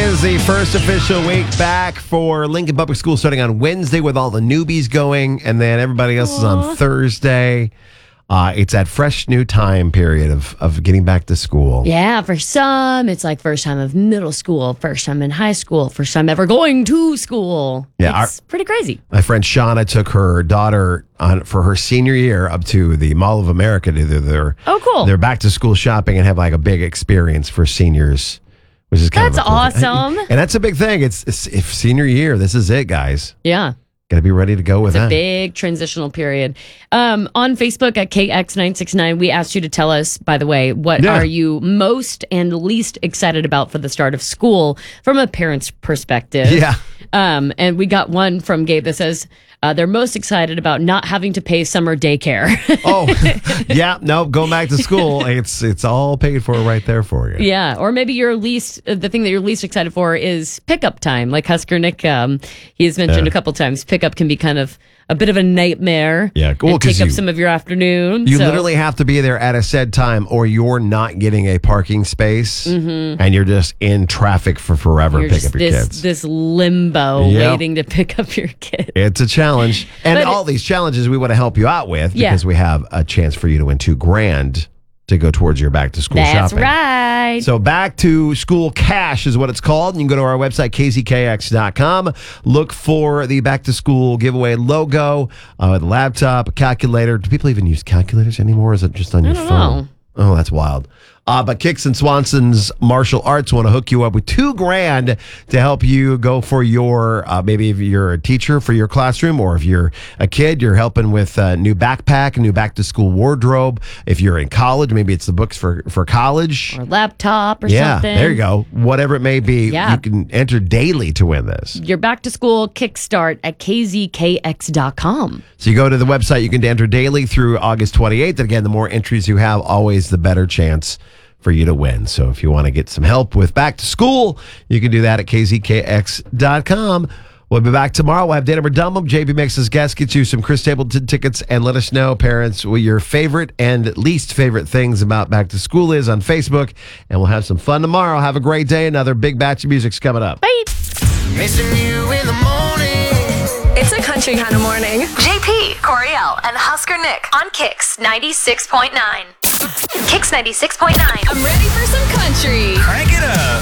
is the first official week back for Lincoln Public School starting on Wednesday with all the newbies going, and then everybody else is on Thursday. It's that fresh new time period of getting back to school. Yeah, for some, it's like first time of middle school, first time in high school, first time ever going to school. Yeah, it's pretty crazy. My friend Shauna took her daughter for her senior year up to the Mall of America to do their back to school shopping and have like a big experience for seniors, which is kind of awesome. And that's a big thing. It's if senior year, this is it, guys. Yeah. Got to be ready to go with that. It's a big transitional period. On Facebook at KX969, we asked you to tell us, by the way, what are you most and least excited about for the start of school from a parent's perspective? Yeah. And we got one from Gabe that says they're most excited about not having to pay summer daycare. Yeah. No, going back to school, it's all paid for right there for you. Yeah. Or maybe the thing that you're least excited for is pickup time. Like Husker Nick, he has mentioned a couple times, pickup can be kind of a bit of a nightmare. Yeah. Well, take up some of your afternoon. You literally have to be there at a said time or you're not getting a parking space and you're just in traffic for forever picking up your kids. This limbo waiting to pick up your kids. It's a challenge. And all these challenges we want to help you out with because we have a chance for you to win $2,000 to go towards your back to school shopping. That's right. So back to school cash is what it's called. You can go to our website, kzkx.com. Look for the back to school giveaway logo, the laptop, a calculator. Do people even use calculators anymore? Or is it just on your phone? Know. Oh, that's wild. But Kix and Swanson's Martial Arts want to hook you up with $2,000 to help you go for your, maybe if you're a teacher for your classroom, or if you're a kid, you're helping with a new backpack, a new back to school wardrobe. If you're in college, maybe it's the books for college. Or laptop or something. Yeah, there you go. Whatever it may be, Yeah. you can enter daily to win this. Your back to school kickstart at kzkx.com. So you go to the website, you can enter daily through August 28th. Again, the more entries you have, always the better chance for you to win. So if you want to get some help with back to school, you can do that at kzkx.com. We'll be back tomorrow. We'll have Dan Dumham. JB makes his guest, get you some Chris Stapleton tickets, and let us know, parents, what your favorite and least favorite things about back to school is on Facebook. And we'll have some fun tomorrow. Have a great day. Another big batch of music's coming up. Bye. Missing you in the morning. It's a country kind of morning. JP, Coriel, and Husker Nick on Kix 96.9. Kix 96.9. I'm ready for some country. Crank it up.